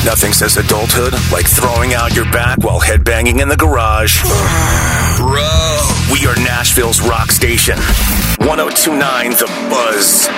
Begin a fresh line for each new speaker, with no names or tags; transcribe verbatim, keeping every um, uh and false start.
Nothing says adulthood like throwing out your back while headbanging in the garage. Bro. We are Nashville's rock station. ten twenty-nine The Buzz.